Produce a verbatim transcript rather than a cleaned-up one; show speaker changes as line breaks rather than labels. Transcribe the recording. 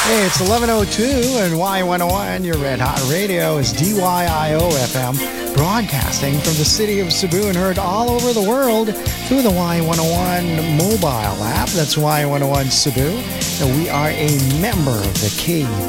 Hey, it's eleven oh two and Y one oh one. Your Red Hot Radio is D Y I O F M, broadcasting from the city of Cebu and heard all over the world through the Y one oh one mobile app. That's Y one oh one Cebu. And we are a member of the K